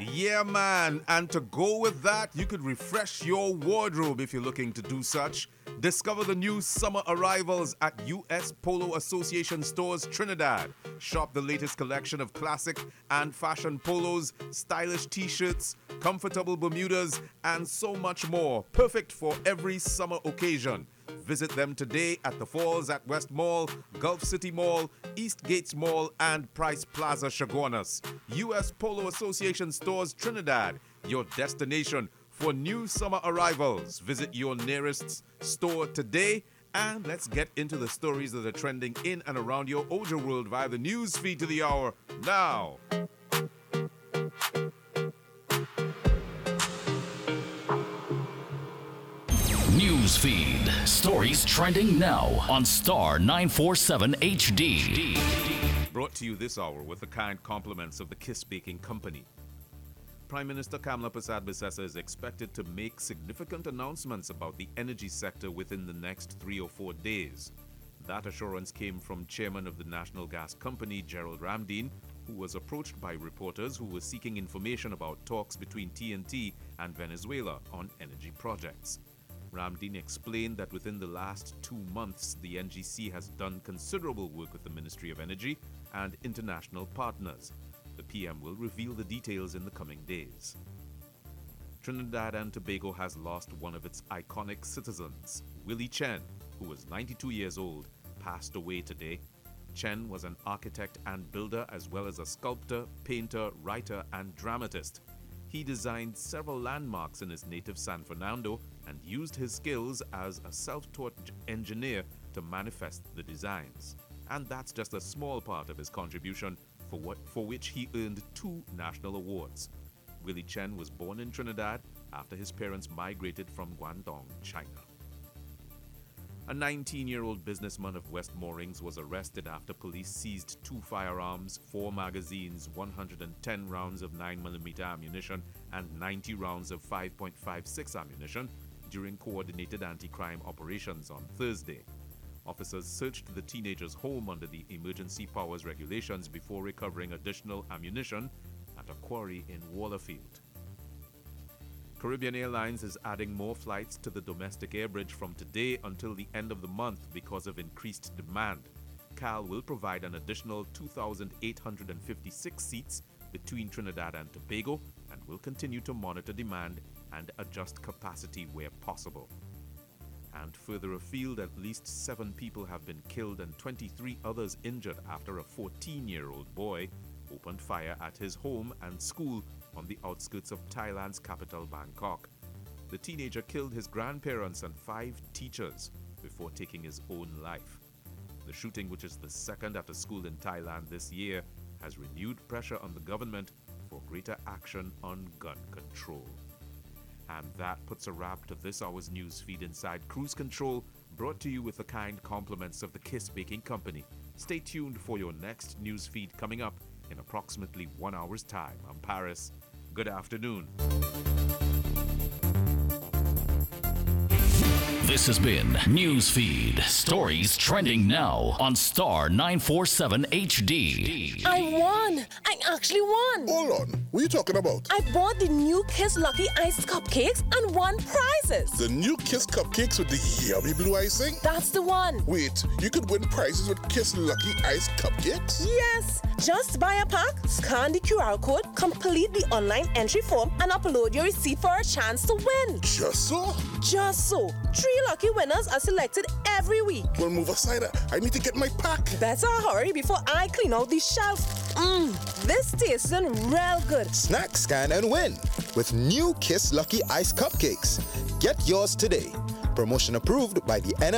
Yeah, man. And to go with that, you could refresh your wardrobe if you're looking to do such. Discover the new summer arrivals at US Polo Association Stores Trinidad. Shop the latest collection of classic and fashion polos, stylish t-shirts, comfortable Bermudas, and so much more. Perfect for every summer occasion. Visit them today at the Falls at West Mall, Gulf City Mall, East Gates Mall, and Price Plaza Chaguanas. US Polo Association Stores Trinidad, your destination for new summer arrivals. Visit your nearest store today, and let's get into the stories that are trending in and around your Ojo world via the news feed to the hour now. Newsfeed. Stories trending now on Star 947 HD. Brought to you this hour with the kind compliments of the Kiss Baking Company. Prime Minister Kamla Persad-Bissessar is expected to make significant announcements about the energy sector within the next 3 or 4 days. That assurance came from Chairman of the National Gas Company, Gerald Ramdeen, who was approached by reporters who were seeking information about talks between TNT and Venezuela on energy projects. Ramdeen explained that within the last 2 months, the NGC has done considerable work with the Ministry of Energy and international partners. The PM will reveal the details in the coming days. Trinidad and Tobago has lost one of its iconic citizens. Willie Chen, who was 92 years old, passed away today. Chen was an architect and builder as well as a sculptor, painter, writer, and dramatist. He designed several landmarks in his native San Fernando and used his skills as a self-taught engineer to manifest the designs. And that's just a small part of his contribution, for which he earned 2 national awards. Willie Chen was born in Trinidad after his parents migrated from Guangdong, China. A 19-year-old businessman of West Moorings was arrested after police seized 2 firearms, 4 magazines, 110 rounds of 9mm ammunition, and 90 rounds of 5.56 ammunition during coordinated anti-crime operations on Thursday. Officers searched the teenager's home under the emergency powers regulations before recovering additional ammunition at a quarry in Wallerfield. Caribbean Airlines is adding more flights to the domestic air bridge from today until the end of the month because of increased demand. CAL will provide an additional 2,856 seats between Trinidad and Tobago and will continue to monitor demand and adjust capacity where possible. And further afield, at least 7 people have been killed and 23 others injured after a 14-year-old boy opened fire at his home and school on the outskirts of Thailand's capital, Bangkok. The teenager killed his grandparents and 5 teachers before taking his own life. The shooting, which is the second at a school in Thailand this year, has renewed pressure on the government for greater action on gun control. And that puts a wrap to this hour's news feed inside Cruise Control, brought to you with the kind compliments of the Kiss Baking Company. Stay tuned for your next news feed coming up in approximately 1 hour's time. I'm Paris. Good afternoon. This has been Newsfeed. Stories trending now on Star 947 HD. I won! I actually won! Hold on, what are you talking about? I bought the new Kiss Lucky Ice cupcakes and won prizes! The new Kiss cupcakes with the yummy blue icing? That's the one! Wait, you could win prizes with Kiss Lucky Ice cupcakes? Yes! Just buy a pack, scan the QR code, complete the online entry form, and upload your receipt for a chance to win! Just so? Just so. 3 lucky winners are selected every week. Well, move aside. I need to get my pack. Better hurry before I clean out the shelf. This tastes real good. Snack, scan, and win with new Kiss Lucky Ice Cupcakes. Get yours today. Promotion approved by the NL